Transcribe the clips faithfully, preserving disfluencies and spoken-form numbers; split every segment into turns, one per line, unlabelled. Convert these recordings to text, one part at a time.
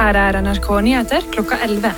Her er N R K Nyheter klokka elleve.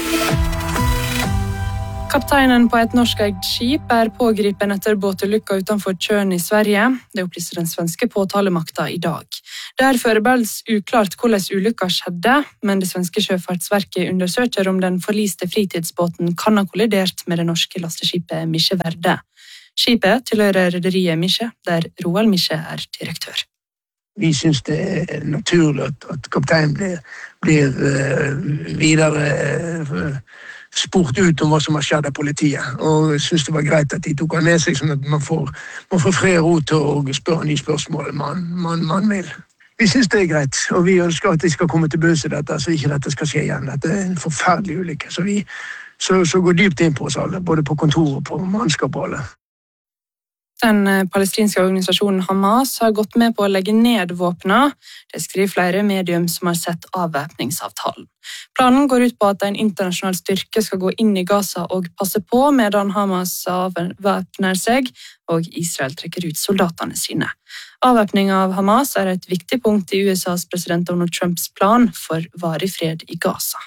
Kapteinen på et norskeid skip er pågripen etter båtulykka utenfor Tjørn i Sverige. Det opplyser den svenske påtalemakta i dag. Det er foreløpig uklart hvordan ulykka skjedde, men det svenske sjøfartsverket undersøker om den forliste fritidsbåten kan ha kollidert med det norske lasteskipet Misje Verde. Skipet tilhører rederiet Misje, der Roald Misje er direktør.
Vi synes det er naturlig at, at kapteinen blir, blir uh, videre uh, spurt ut om hva som har skjedd av politiet. Og jeg synes det var greit at de tok han med seg, sånn at man får, man får fred ro til å spørre de spørsmål man, man, man vil. Vi synes det er greit, og vi ønsker at de skal komme til bunns i dette, så ikke dette skal skje igjen. Dette er en forferdelig ulykke, så vi så, så går dypt inn på oss alle, både på kontor og på mannskap og alle.
Den palestinske organisasjonen Hamas har gått med på å legge ned våpna. Det skriver flere medium som har sett avvæpningsavtalen. Planen går ut på at en internasjonal styrke skal gå inn i Gaza og passe på medan Hamas avvæpner seg og Israel trekker ut soldatene sine. Avvæpning av Hamas er et viktig punkt i U S A's president Donald Trumps plan for varig fred i Gaza.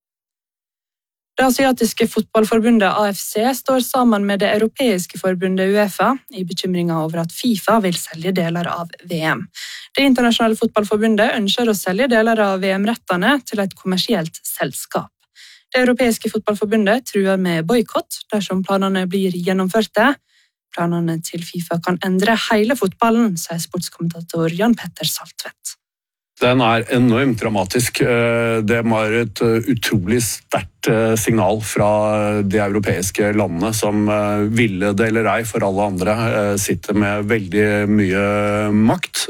Det asiatiske fotballforbundet A F C står sammen med det europeiske forbundet UEFA i bekymringen over at FIFA vil selge deler av V M. Det internasjonale fotballforbundet ønsker å selge deler av V M-rettene til et kommersielt selskap. Det europeiske fotballforbundet truer med boykott dersom planene blir gjennomførte. Planene til FIFA kan endre hele fotballen, sier sportskommentator Jan Petter Saltvedt.
Den er enormt dramatisk. Det var et utrolig sterkt signal fra de europeiske landene som ville det eller ei for alle andre sitter med veldig mye makt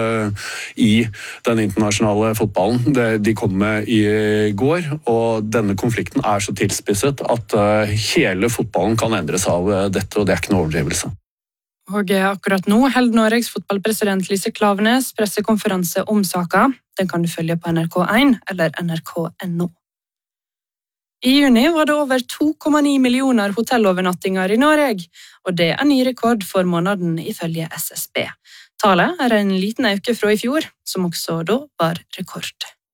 i den internasjonale fotballen. De kom med i går, og denne konflikten er så tilspisset at hele fotballen kan endres av dette, og det er ikke noe overdrivelse.
Og akkurat nå held Norges fotballpresident Lise Klaveness pressekonferanse om saka. Den kan du følge på N R K one eller N R K punktum N O. I juni var det over to komma ni millioner hotellovernattinger i Norge, og det er ny rekord for måneden ifølge S S B. Tallet er en liten øke fra i fjor, som også da var rekord.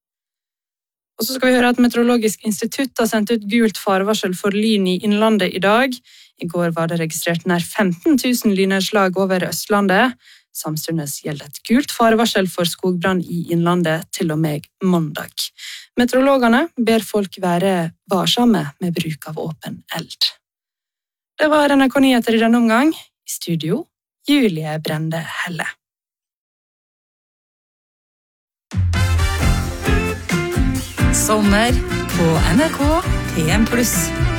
Og så skal vi høre at Meteorologisk institutt har sendt ut gult farvarsel for lyn i innlandet i dag. I går var det registrert nær femten tusen lynnedslag over Østlandet. Samtidig gjelder et gult farvarsel for skogbrann i innlandet til og med mandag. Meteorologene ber folk være varsomme med bruk av åpen eld. Det var N R K Nyheter i denne omgang. I studio, Julie Brende Helle.
Sommer på N R K P M pluss.